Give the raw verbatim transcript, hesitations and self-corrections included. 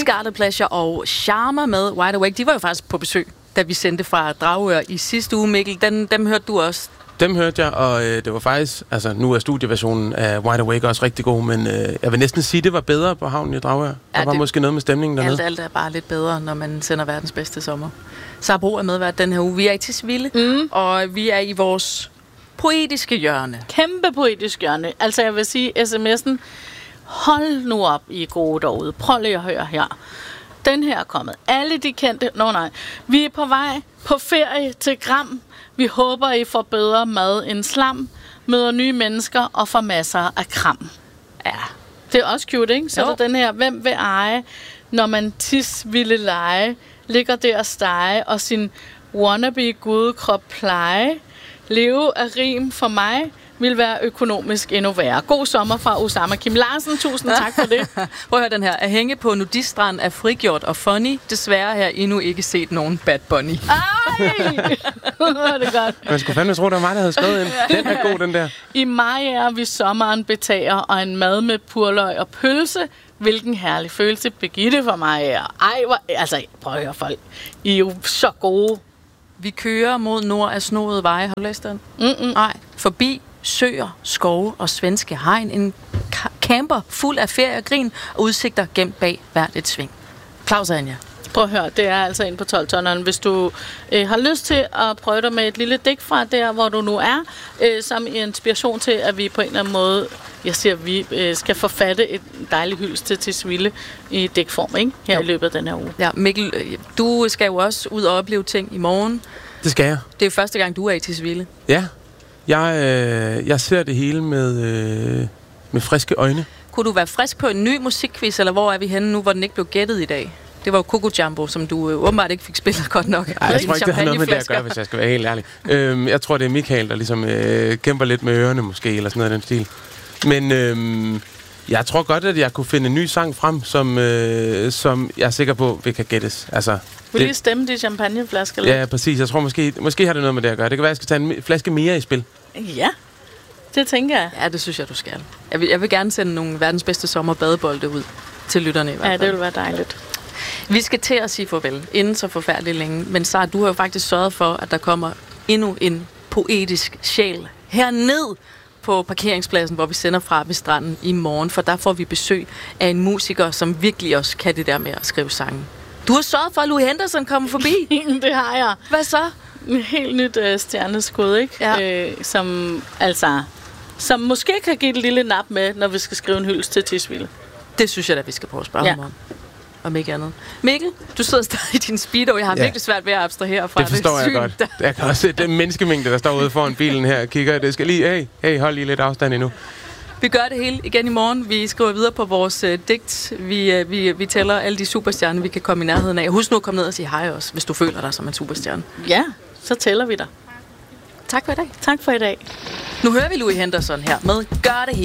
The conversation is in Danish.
Scarlet Pleasure og Charmer med Wide Awake. De var jo faktisk på besøg, da vi sendte fra Dragør i sidste uge, Mikkel. Den, dem hørte du også. Dem hørte jeg, og øh, det var faktisk... Altså, nu er studieversionen af Wide Awake også rigtig god, men øh, jeg vil næsten sige, det var bedre på havnen i Dragør. Der ja, var det, måske noget med stemningen dernede. Alt, alt er bare lidt bedre, når man sender verdens bedste sommer. Sabro er medvært den her uge. Vi er i Tisvilde, mm. og vi er i vores poetiske hjørne. Kæmpe poetisk hjørne. Altså, jeg vil sige, sms'en... Hold nu op, I er gode derude. Prøv lige at høre her. Den her er kommet. Alle de kendte... Nå nej. Vi er på vej på ferie til Gram. Vi håber, I får bedre mad end slam. Møder nye mennesker og får masser af kram. Ja. Det er også cute, ikke? Så jo. Er der den her, hvem vil eje, når man tis ville lege, ligger der og stege, og sin wannabe gudekrop pleje. Leve af rim for mig vil være økonomisk endnu værre. God sommer fra Osama Kim Larsen. Tusind tak for det. Prøv at høre den her. At hænge på nudiststrand er frigjort og funny. Desværre har jeg endnu ikke set nogen Bad Bunny. Ej! Det er godt. Man skulle fandme tro, det var mig, der havde skrevet ind. Den er god, den der. I maj er vi sommeren betager, og en mad med purløg og pølse. Hvilken herlig følelse Birgitte for mig er. Ej, hvor... Altså, prøv at høre folk. I er jo så gode. Vi kører mod nord af snoede veje. Har du læst den? Mm-mm. Nej. Forbi søer, skove og svenske hegn. En ka- camper fuld af ferie og grin og udsigter gemt bag hvert et sving. Claus og Anja. Prøv at høre, det er altså ind på tolv-tonneren. Hvis du øh, har lyst til at prøve dig med et lille digt fra der, hvor du nu er, øh, som inspiration til, at vi på en eller anden måde, jeg siger, vi øh, skal forfatte et dejligt hyldest til Tisvilde i digtform, ikke? Her jo. I løbet af den her uge. Ja, Mikkel, du skal jo også ud og opleve ting i morgen. Det skal jeg. Det er jo første gang, du er i Tisvilde. Ja. Jeg, øh, jeg ser det hele med, øh, med friske øjne. Kunne du være frisk på en ny musikquiz, eller hvor er vi henne nu, hvor den ikke blev gættet i dag? Det var jo Coco Jumbo, som du øh, åbenbart ikke fik spillet godt nok. Ej, jeg tror ikke, det har noget med det at gøre, hvis jeg skal være helt ærlig. øhm, jeg tror, det er Michael, der ligesom øh, kæmper lidt med ørerne måske, eller sådan noget af den stil. Men øh, jeg tror godt, at jeg kunne finde en ny sang frem, som, øh, som jeg er sikker på, vi kan gættes. Altså, vil det, lige stemme de champagneflasker lidt? Ja, præcis. Jeg tror måske, måske har det noget med det at gøre. Det kan være, at jeg skal tage en flaske mere i spil. Ja, det tænker jeg. Ja, det synes jeg, du skal. Jeg vil, jeg vil gerne sende nogle verdens bedste sommerbadebolde ud til lytterne i hvert fald. Ja, det vil være dejligt. Vi skal til at sige farvel, inden så forfærdeligt længe. Men Sara, du har jo faktisk sørget for, at der kommer endnu en poetisk sjæl herned på parkeringspladsen, hvor vi sender fra ved stranden i morgen. For der får vi besøg af en musiker, som virkelig også kan det der med at skrive sange. Du har sørget for, at Louis Henderson kommer forbi. Det har jeg. Hvad så? En helt nyt øh, stjerneskud, ikke? Ja. Øh, som altså... Som måske kan give et lille nap med, når vi skal skrive en hyldest til Tisvilde. Det synes jeg da, vi skal prøve at spørge ja. ham om. Om ikke andet. Mikkel, du sidder stadig i din speedo. Jeg har ja. virkelig svært ved at abstrahere fra det. Det forstår det jeg godt. Jeg kan også se den menneskemængde, der står ude foran bilen her og kigger. Det skal lige, hey, hey, hold lige lidt afstand endnu. Vi gør det hele igen i morgen. Vi skriver videre på vores uh, digt. Vi, uh, vi, vi tæller alle de superstjerner, vi kan komme i nærheden af. Husk nu at komme ned og sige hej også, hvis du føler dig som en superstjerne. Ja, så tæller vi dig. Tak for i dag. Tak for i dag. Nu hører vi Louis Henderson her med Gør det hele.